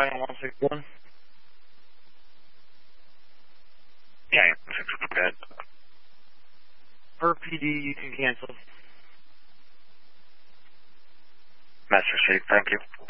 on 161? Yeah, 161, good. Per PD, you can cancel. Master City, thank you.